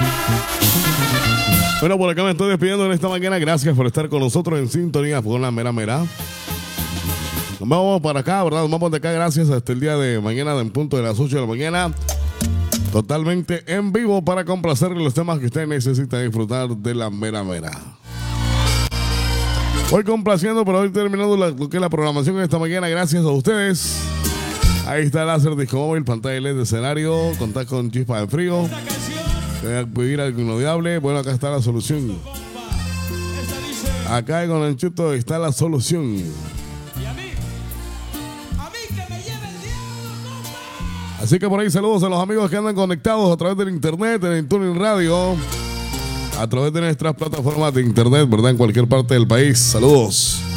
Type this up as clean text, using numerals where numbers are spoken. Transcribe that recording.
Bueno, por acá me estoy despidiendo en esta mañana. Gracias por estar con nosotros en sintonía con la mera mera. Nos vamos para acá, ¿verdad? Nos vamos de acá, gracias, hasta el día de mañana, en punto de las 8 de la mañana. Totalmente en vivo para complacer los temas que usted necesita disfrutar de la mera mera. Voy complaciendo, pero hoy terminando lo que es la programación de esta mañana, gracias a ustedes. Ahí está el láser disco móvil, pantalla LED de escenario, contar con chispa de frío. Pedir algo inolvidable. Bueno, acá está la solución. Acá con el chuto está la solución. Así que por ahí saludos a los amigos que andan conectados a través del internet, en el Tuning Radio, a través de nuestras plataformas de internet, ¿verdad? En cualquier parte del país. Saludos.